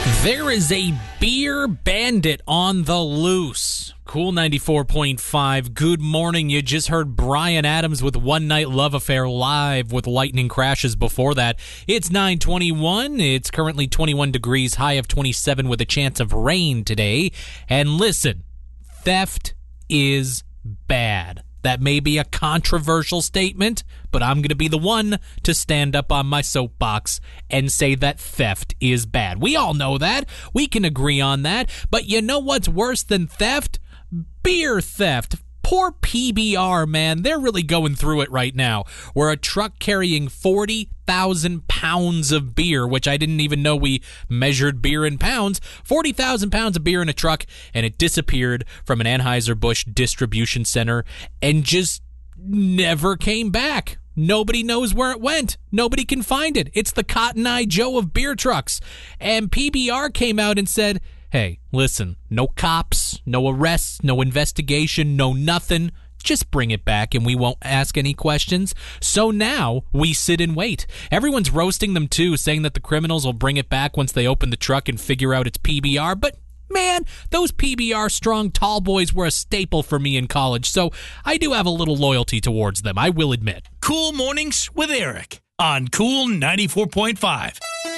There is a beer bandit on the loose. Cool 94.5. Good morning. You just heard Bryan Adams with One Night Love Affair live with lightning crashes before that. It's 9:21. It's currently 21 degrees, high of 27 with a chance of rain today. And listen, theft is bad. That may be a controversial statement, but I'm going to be the one to stand up on my soapbox and say that theft is bad. We all know that. We can agree on that. But you know what's worse than theft? Beer theft. Poor PBR, man. They're really going through it right now. Where a truck carrying 40,000 pounds of beer, which I didn't even know we measured beer in pounds, 40,000 pounds of beer in a truck, and it disappeared from an Anheuser-Busch distribution center and just never came back. Nobody knows where it went. Nobody can find it. It's the Cotton Eye Joe of beer trucks. And PBR came out and said, hey, listen, no cops, no arrests, no investigation, no nothing. Just bring it back and we won't ask any questions. So now we sit and wait. Everyone's roasting them too, saying that the criminals will bring it back once they open the truck and figure out it's PBR. But man, those PBR strong tall boys were a staple for me in college, so I do have a little loyalty towards them, I will admit. Cool Mornings with Eric on Cool 94.5.